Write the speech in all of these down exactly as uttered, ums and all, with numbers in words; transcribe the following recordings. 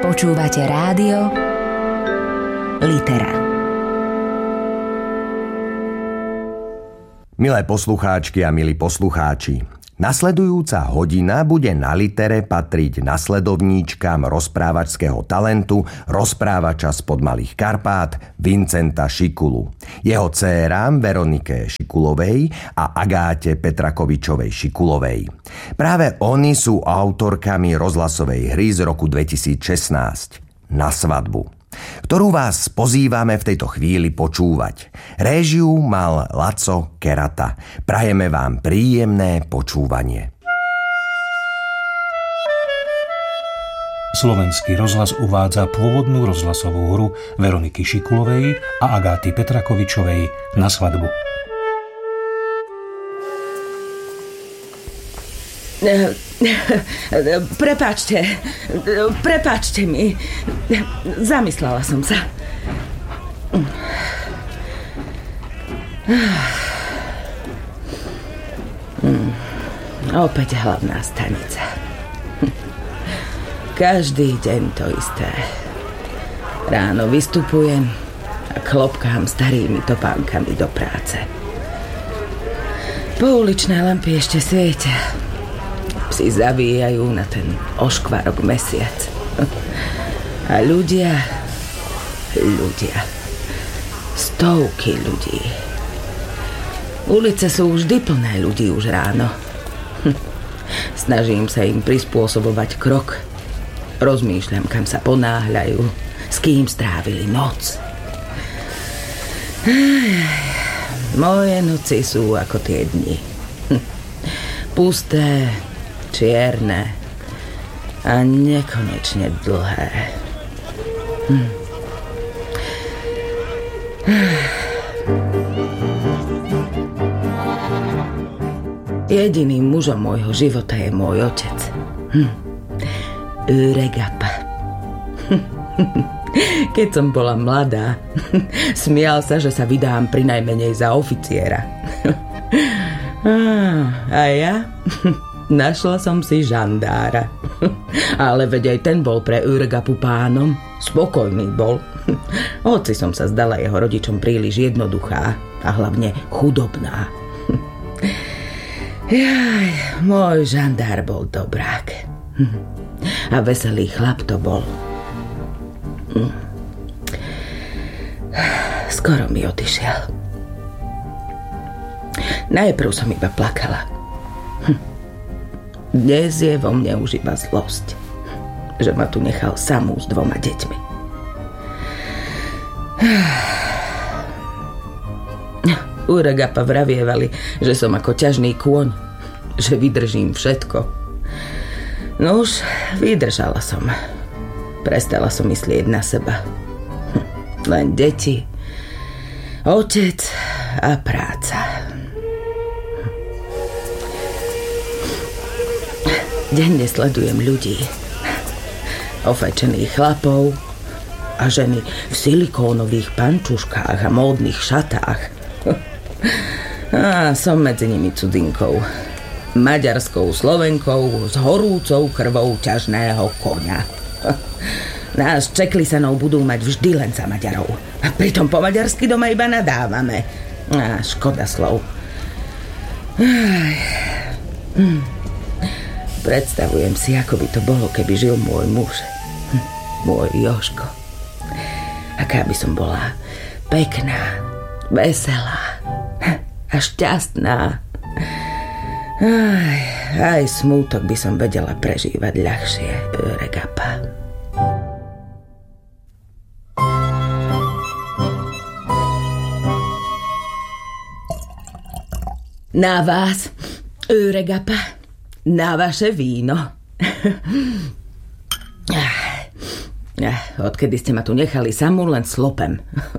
Počúvate rádio Litera. Milé poslucháčky a milí poslucháči, nasledujúca hodina bude na Litere patriť nasledovníčkam rozprávačského talentu rozprávača spod Malých Karpát Vincenta Šikulu, jeho dcérám Veronike Šikulovej a Agáte Petrakovičovej Šikulovej. Práve oni sú autorkami rozhlasovej hry z roku dvetisícšestnásť Na svadbu, ktorú vás pozývame v tejto chvíli počúvať. Réžiu mal Laco Kerata. Prajeme vám príjemné počúvanie. Slovenský rozhlas uvádza pôvodnú rozhlasovú hru Veroniky Šikulovej a Agáty Petrakovičovej Na svadbu. Prepáčte, prepáčte mi. Zamyslela som sa. Opäť hlavná stanica. Každý deň to isté. Ráno vystupujem a klopkám starými topánkami do práce. Pouličné lampy ešte svietia. Psi zavíjajú na ten oškvarok mesiac. A ľudia, ľudia, stovky ľudí. Ulice sú vždy plné ľudí už ráno. Snažím sa im prispôsobovať krok. Rozmýšľam, kam sa ponáhľajú, s kým strávili noc. Moje noci sú ako tie dni. Pusté, čierne a nekonečne dlhé. Hm. Jediným mužom môjho života je môj otec. Hm. Öregapa. Keď som bola mladá, smial sa, že sa vydám prinajmenej za oficiera. A ja? Našla som si žandára. Ale veď aj ten bol pre Öregapu pánom. Spokojný bol. Hoci som sa zdala jeho rodičom príliš jednoduchá a hlavne chudobná. Jaj, môj žandár bol dobrák. A veselý chlap to bol. Skoro mi odišiel. Najprv som iba plakala. Dnes je vo mne už iba zlosť, že ma tu nechal samú s dvoma deťmi. Öregapa vravievali, že som ako ťažný kôň, že vydržím všetko. No už vydržala som. Prestala som myslieť na seba. Len deti, otec a práca. Denne sledujem ľudí. Ofečených chlapov a ženy v silikónových pančuškách a módnych šatách. A som medzi nimi cudzinkou. Maďarskou Slovenkou s horúcou krvou ťažného koňa. Nás Čeklisanov budú mať vždy len za Maďarov. A pritom po maďarsky doma iba nadávame. A škoda slov. Hm. Predstavujem si, ako by to bolo, keby žil môj muž. Hm. Môj Jožko. Aká by som bola pekná, veselá a šťastná. Aj, aj smútok by som vedela prežívať ľahšie, Öregapa. Na vás, Öregapa, na vaše víno. Odkedy ste ma tu nechali samú, len slopem.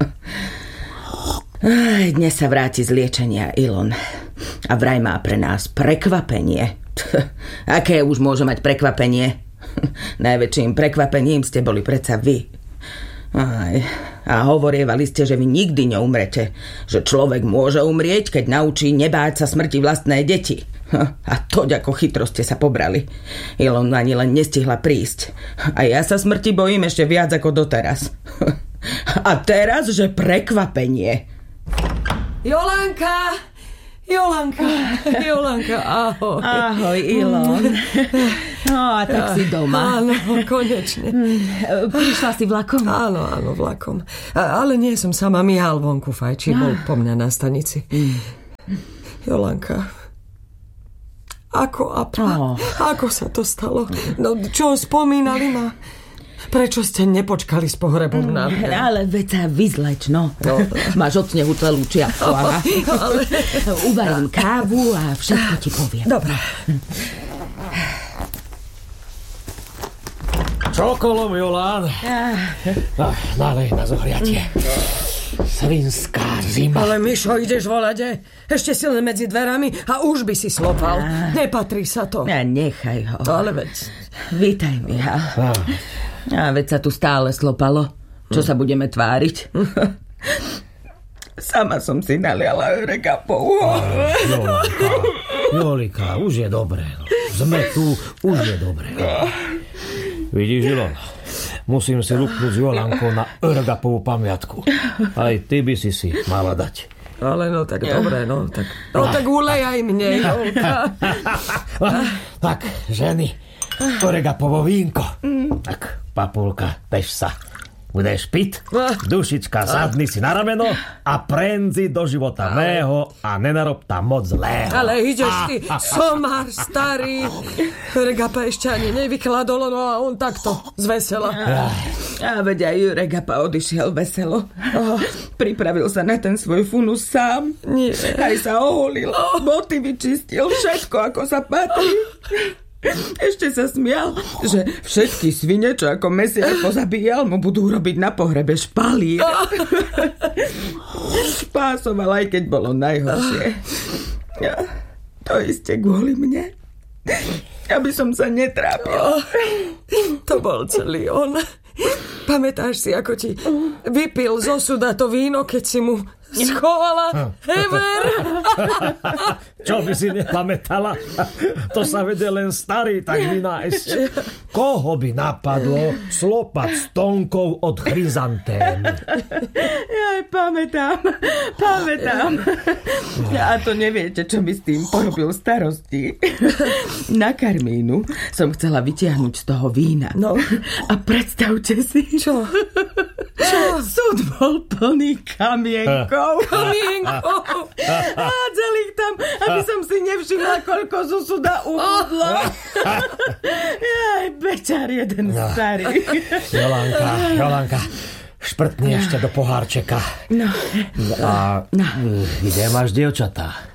Dnes sa vráti z liečenia Ilon a vraj má pre nás prekvapenie. Aké už môže mať prekvapenie? Najväčším prekvapením ste boli predsa vy. Aj, A hovorievali ste, že vy nikdy neumrete. Že človek môže umrieť, keď naučí nebáť sa smrti vlastné deti. A toť ako chytro ste sa pobrali. Ilona ani len nestihla prísť. A ja sa smrti bojím ešte viac ako doteraz. A teraz, že prekvapenie. Jolanka! Jolanka, Jolanka, ahoj. Ahoj, Ilon. No a tak si doma. Áno, konečne. Prišla si vlakom? Áno, áno, vlakom. A, ale nie som sama, Mihal vonku fajčí, bol po mňa na stanici. Jolanka, ako a Oh. ako sa to stalo? No, čo spomínali ma? Prečo ste nepočkali s pohrebom na mňa? Ale veď sa vyzleč, no. No. Máš od snehu celú čiapku. Aha. Ale... Uvarím kávu a všetko ti poviem. Dobre. Čokolom, Jolán. No, nalej na zohriatie. Svinská zima. Ale Mišo, ideš volať? Ešte si len medzi dverami a už by si slopal. Nepatrí sa to. Ja, nechaj ho. Ale veď... Vítaj, Mihal. A veď sa tu stále slopalo. Čo sa budeme tváriť? Sama som si naliala regapov. Jolanka, Jolika, už je dobré. No. Sme tu, už je dobré. Vidíš, Ilon, musím si rúknuť s Jolankou na Örgapovú pamiatku. Aj ty by si si mala dať. Ale no tak dobre, no tak, no, tak ulej aj mne, Jolka. Tak, ženy, Örgapovo vínko. Tak, Papulka, bež sa. Budeš piť, dušička, sadni si na rameno a prenzi do života mého a nenarob tam moc zlého. Ale ideš ty, somár starý. Regapa ešte ani nevykladolo, no a on takto, zvesela. A veď aj Regapa odišiel veselo. Oh, pripravil sa na ten svoj funus sám. Nie. Aj sa oholil, boty vyčistil, všetko ako sa patrí. Ešte sa smial, že všetky svine, čo ako mesiar pozabíjal, mu budú robiť na pohrebe špalír. Pásoval, aj keď bolo najhoršie. To iste kvôli mne. Aby som sa netrápil. To bol celý on. Pamätáš si, ako ti vypil zo suda to víno, keď si mu schovala hever? Čo by si nepamätala? To sa vedie len starý tak vynájsť. Koho by napadlo slopať stonkou od chryzantémy? Ja aj pamätám, pamätám. A to neviete, čo mi s tým porobil starosti. Na Karmínu som chcela vytiahnuť z toho vína. No. A predstavte si, Čo? Čo? Súd bol plný kamienkov. Kamienkov? Hádzali ich tam, aby som si nevšimla, koľko zo súda ubudlo. Jaj, bečar jeden starý. Jolanka, Jolanka, šprtni ešte do pohárčeka. No. A no. kde máš dievčatá?